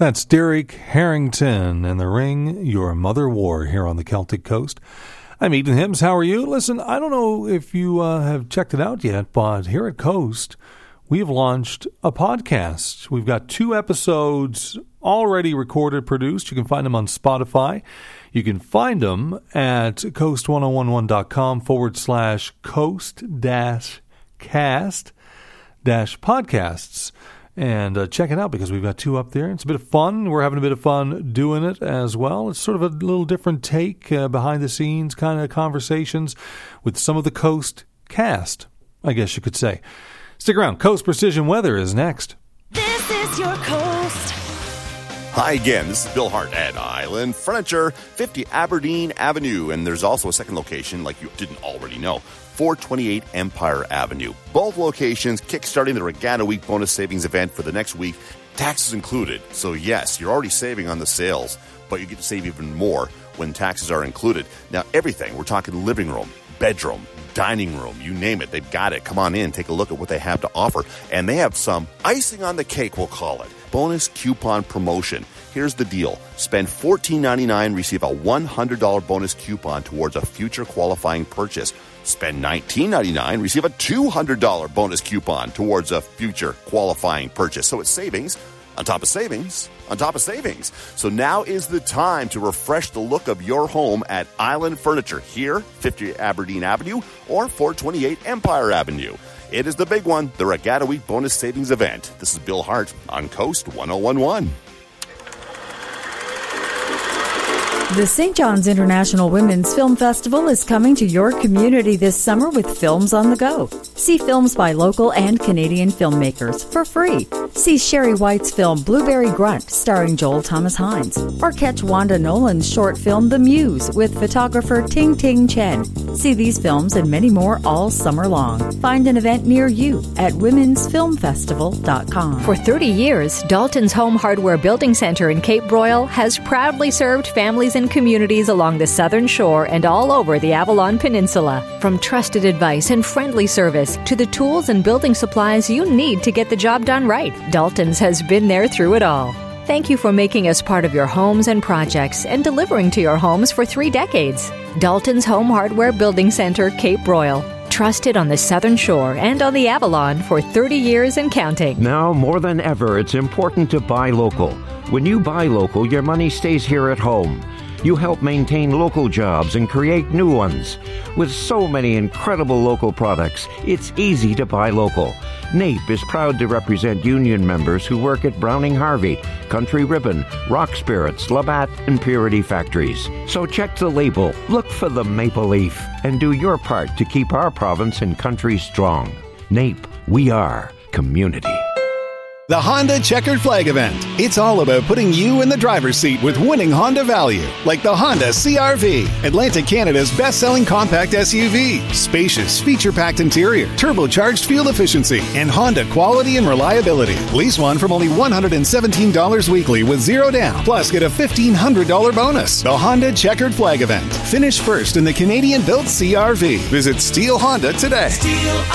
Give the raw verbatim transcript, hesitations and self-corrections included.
That's Derek Harrington and The Ring, Your Mother Wore, here on the Celtic Coast. I'm Eden Hims. How are you? Listen, I don't know if you uh, have checked it out yet, but here at Coast, we have launched a podcast. We've got two episodes already recorded, produced. You can find them on Spotify. You can find them at coast ten eleven dot com forward slash coast dash cast dash podcasts. And uh, check it out because we've got two up there. It's a bit of fun. We're having a bit of fun doing it as well. It's sort of a little different take, uh, behind the scenes kind of conversations with some of the Coast cast, I guess you could say. Stick around. Coast Precision Weather is next. This is your Coast. Hi again, this is Bill Hart at Island Furniture, fifty Aberdeen Avenue, and there's also a second location, like you didn't already know, four twenty-eight Empire Avenue. Both locations kickstarting the Regatta Week bonus savings event for the next week, taxes included. So yes, you're already saving on the sales, but you get to save even more when taxes are included. Now everything, we're talking living room, bedroom, dining room, you name it, they've got it. Come on in, take a look at what they have to offer. And they have some icing on the cake, we'll call it. Bonus coupon promotion. Here's the deal. Spend fourteen ninety-nine, receive a one hundred dollars bonus coupon towards a future qualifying purchase. Spend nineteen ninety-nine, receive a two hundred dollars bonus coupon towards a future qualifying purchase. So it's savings on top of savings on top of savings. So now is the time to refresh the look of your home at Island Furniture here, fifty Aberdeen Avenue or four twenty-eight Empire Avenue. It is the big one, the Regatta Week bonus savings event. This is Bill Hart on Coast ten eleven. The Saint John's International Women's Film Festival is coming to your community this summer with Films on the Go. See films by local and Canadian filmmakers for free. See Sherry White's film Blueberry Grunt starring Joel Thomas Hines. Or catch Wanda Nolan's short film The Muse with photographer Ting Ting Chen. See these films and many more all summer long. Find an event near you at womens film festival dot com. For thirty years, Dalton's Home Hardware Building Center in Cape Broyle has proudly served families and communities along the southern shore and all over the Avalon Peninsula. From trusted advice and friendly service to the tools and building supplies you need to get the job done right, Dalton's has been there through it all. Thank you for making us part of your homes and projects and delivering to your homes for three decades. Dalton's Home Hardware Building Center, Cape Broyle. Trusted on the southern shore and on the Avalon for thirty years and counting. Now, more than ever, it's important to buy local. When you buy local, your money stays here at home. You help maintain local jobs and create new ones. With so many incredible local products, it's easy to buy local. NAPE is proud to represent union members who work at Browning Harvey, Country Ribbon, Rock Spirits, Labatt, and Purity Factories. So check the label, look for the maple leaf, and do your part to keep our province and country strong. NAPE, we are community. The Honda Checkered Flag Event. It's all about putting you in the driver's seat with winning Honda value, like the Honda C R V, Atlantic Canada's best-selling compact S U V. Spacious, feature-packed interior, turbocharged fuel efficiency, and Honda quality and reliability. Lease one from only one hundred seventeen dollars weekly with zero down, plus get a fifteen hundred dollars bonus. The Honda Checkered Flag Event. Finish first in the Canadian-built C R V. Visit Steele Honda today. Steele